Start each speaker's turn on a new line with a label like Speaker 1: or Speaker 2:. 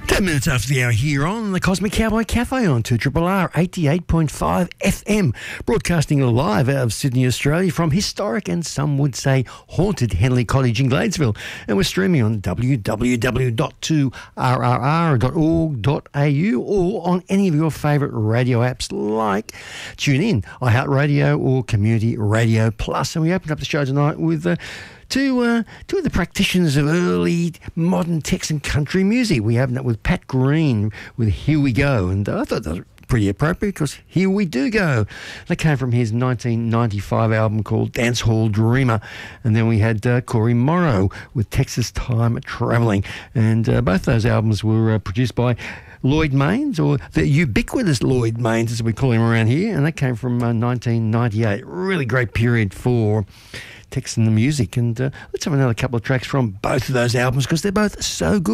Speaker 1: 10 minutes after the hour here on the Cosmic Cowboy Cafe on 2RRR 88.5 FM, broadcasting live out of Sydney, Australia from historic and some would say haunted Henley Cottage in Gladesville. And we're streaming on www.2rrr.org.au or on any of your favourite radio apps like TuneIn, iHeartRadio or Community Radio Plus. And we opened up the show tonight with two of the practitioners of early modern Texan country music. We opened up with Pat Green with Here We Go, and I thought that was pretty appropriate because here we do go. That came from his 1995 album called Dance Hall Dreamer. And then we had Corey Morrow with Texas Time Travelling. And both those albums were produced by Lloyd Maines, or the ubiquitous Lloyd Maines as we call him around here, and that came from 1998. Really great period for Texan music. And let's have another couple of tracks from both of those albums because they're both so good.